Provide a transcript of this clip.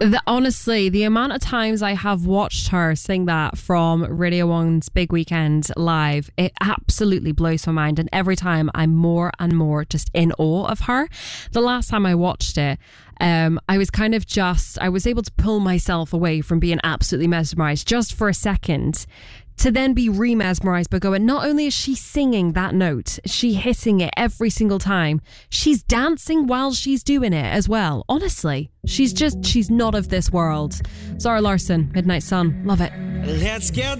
Honestly, the amount of times I have watched her sing that from Radio 1's Big Weekend live, it absolutely blows my mind. And every time I'm more and more just in awe of her. The last time I watched it, I was able to pull myself away from being absolutely mesmerised just for a second, to then be re-mesmerised by going, not only is she singing that note, she hitting it every single time, she's dancing while she's doing it as well. Honestly, she's not of this world. Zara Larsson, Midnight Sun, love it. Let's get